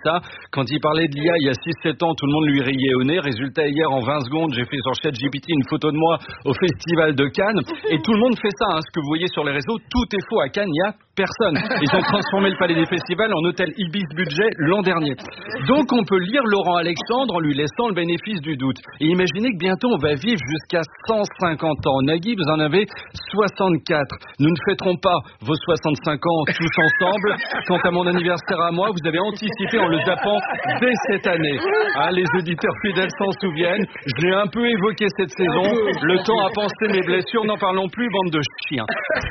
ça. Quand il parlait de l'IA il y a 6-7 ans, tout le monde lui riait au nez. Résultat, hier, en 20 secondes, j'ai fait sur ChatGPT une photo de moi au Festival de Cannes. Et tout le monde fait ça. Ce que vous voyez sur les réseaux, tout est faux. À Cannes, il y a personne. Ils ont transformé le Palais des Festivals en hôtel Ibis Budget l'an dernier. Donc on peut lire Laurent Alexandre en lui laissant le bénéfice du doute. Et imaginez que bientôt on va vivre jusqu'à 150 ans. Nagui, vous en avez 64. Nous ne fêterons pas vos 65 ans tous ensemble. Quant à mon anniversaire à moi, vous avez anticipé en le zappant dès cette année. Les auditeurs fidèles s'en souviennent. Je l'ai un peu évoqué cette saison. Le temps à penser mes blessures. N'en parlons plus, bande de chiens.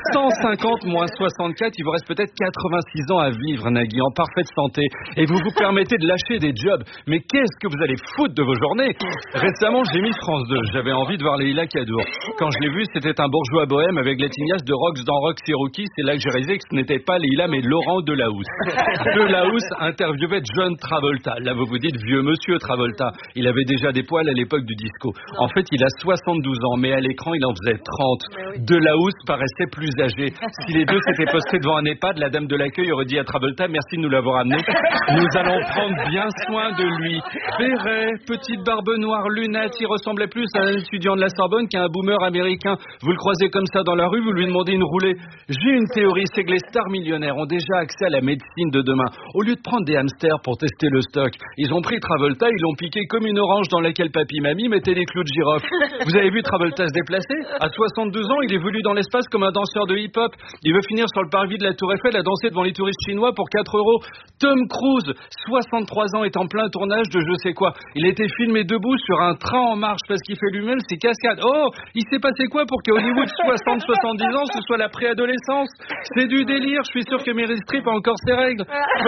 150 moins 64, il vous reste peut-être 86 ans à vivre, Nagui, en parfaite santé. Et vous vous permettez de lâcher des jobs. Mais qu'est-ce que vous allez foutre de vos journées? Récemment, j'ai mis France 2. J'avais envie de voir Leïla Kadour. Quand je l'ai vu, c'était un bourgeois bohème avec la tignasse de Rox dans Roxy Rookie. C'est là que j'ai réalisé que ce n'était pas Leïla, mais Laurent Delahousse. Delahousse interviewait John Travolta. Là, vous vous dites, vieux monsieur Travolta. Il avait déjà des poils à l'époque du disco. En fait, il a 72 ans, mais à l'écran, il en faisait 30. Delahousse paraissait plus âgé. Si les deux s'étaient postés devant un EHPAD, la dame de l'accueil aurait dit à Travolta, merci de nous l'avoir amené. Nous allons prendre bien soin de lui. Béret, petite barbe noire, lunettes, il ressemblait plus à un étudiant de la Sorbonne qu'à un boomer américain. Vous le croisez comme ça dans la rue, vous lui demandez une roulée. J'ai une théorie, c'est que les stars millionnaires ont déjà accès à la médecine de demain. Au lieu de prendre des hamsters pour tester le stock, ils ont pris Travolta, ils l'ont piqué comme une orange dans laquelle papy-mamie mettait des clous de girofle. Vous avez vu Travolta se déplacer? À 72 ans, il est venu dans l'espace comme un danseur de hip-hop. Il veut finir sur le parvis de la Tour Eiffel à danser devant les touristes chinois pour 4 €. Tom Cruise, 63 ans, est en plein tournage de je sais quoi. Il a été filmé debout sur un train en marche parce qu'il fait lui-même ses cascades. Oh, il s'est passé quoi pour qu'à Hollywood, 60-70 ans, ce soit la préadolescence? C'est du délire, je suis sûr que Meryl Streep a encore ses règles.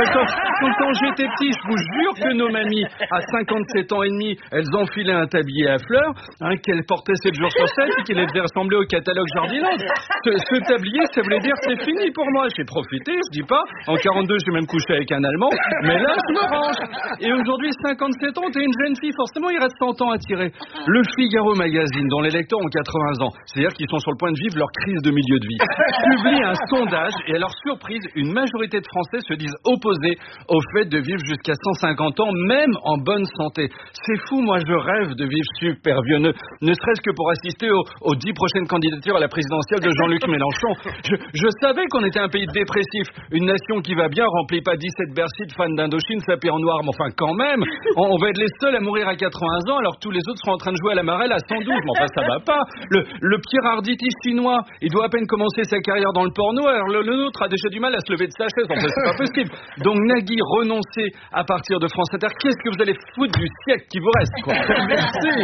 Quand j'étais petit, je vous jure que nos mamies, à 57 ans et demi, elles enfilaient un tablier à fleurs, qu'elles portaient 7 jours sur 7 et qui les faisait ressembler au catalogue Jardiland. Ce tablier, ça voulait dire c'est fini pour moi. J'ai profité, je dis pas. En 42, j'ai même couché avec un Allemand, mais là, je me range. Et aujourd'hui, 57 ans, t'es une jeune fille, forcément, il reste 100 ans à tirer. Le Figaro Magazine, dont les lecteurs ont 80 ans, c'est-à-dire qu'ils sont sur le point de vivre leur crise de milieu de vie, publie un sondage et à leur surprise, une majorité de Français se disent opposés au fait de vivre jusqu'à 150 ans, même en bonne santé. C'est fou, moi, je rêve de vivre super vieux, ne serait-ce que pour assister aux 10 prochaines candidatures à la présidentielle de Jean-Luc Mélenchon. Je savais qu'on était un pays dépressif, une nation qui va bien, remplit pas 17 Bercy de fans d'Indochine sapés en noir, mais enfin quand même, on va être les seuls à mourir à 80 ans alors que tous les autres seront en train de jouer à la marelle à 112, mais enfin ça va pas. Le Pierre Arditi chinois, il doit à peine commencer sa carrière dans le porno, alors le nôtre a déjà du mal à se lever de sa chaise, enfin c'est pas possible. Donc Nagui, renoncez à partir de France Inter, qu'est-ce que vous allez foutre du siècle qui vous reste, quoi? Merci.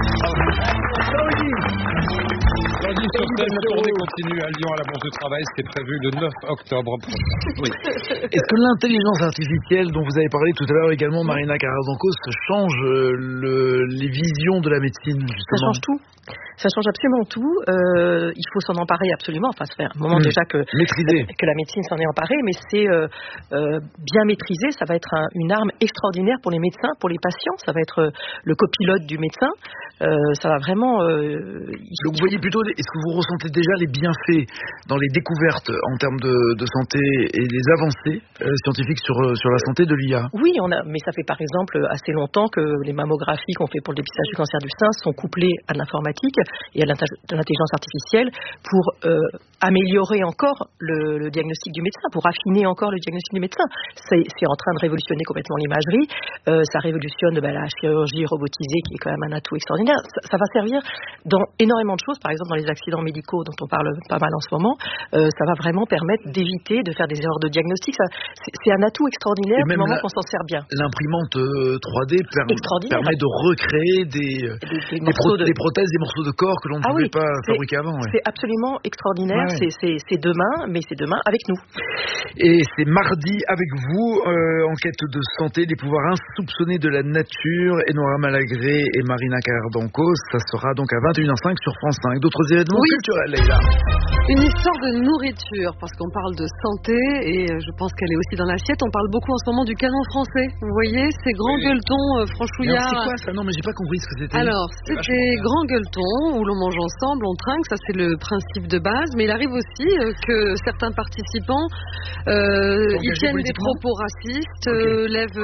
Lundi sur scène, la tournée continue à Lyon à la Bourse du Travail, c'est prévu le 9 octobre prochain. Oui. Est-ce que l'intelligence artificielle dont vous avez parlé tout à l'heure également, Marina Carrère-Dancos, change les visions de la médecine, justement? Ça change tout. Ça change absolument tout. Il faut s'en emparer absolument. Enfin, ça fait un moment déjà que la médecine s'en est emparée, mais c'est bien maîtrisé. Ça va être une arme extraordinaire pour les médecins, pour les patients. Ça va être le copilote du médecin. Ça va vraiment... Donc vous voyez plutôt, est-ce que vous ressentez déjà les bienfaits dans les découvertes en termes de santé et les avancées scientifiques sur la santé de l'IA? Oui, mais ça fait par exemple assez longtemps que les mammographies qu'on fait pour le dépistage du cancer du sein sont couplées à l'informatique et à l'intelligence artificielle pour améliorer encore le diagnostic du médecin, pour affiner encore le diagnostic du médecin. C'est en train de révolutionner complètement l'imagerie. Ça révolutionne la chirurgie robotisée qui est quand même un atout extraordinaire. Ça va servir dans énormément de choses, par exemple dans les accidents médicaux dont on parle pas mal en ce moment. Ça va vraiment permettre d'éviter de faire des erreurs de diagnostic. C'est un atout extraordinaire du moment qu'on s'en sert bien. L'imprimante 3D permet de recréer des prothèses, des morceaux de corps que l'on ne pouvait pas fabriquer avant. Ouais. C'est absolument extraordinaire. Ouais. C'est demain, mais c'est demain avec nous. Et c'est mardi avec vous, enquête de santé, les pouvoirs insoupçonnés de la nature, Enora Malagré et Marina Carrère-Dancos. Ça sera donc à 21h05 sur France 5. D'autres événements culturels, Leïla? Une histoire de nourriture, parce qu'on parle de santé, et je pense qu'elle est aussi dans l'assiette. On parle beaucoup en ce moment du canon français. Vous voyez, ces grands gueuletons franchouillards. C'est quoi ça? Non, mais j'ai pas compris ce que c'était. Alors, c'est des grands gueuletons où l'on mange ensemble, on trinque, ça c'est le principe de base. Mais il arrive aussi que certains participants y tiennent des propos racistes, lèvent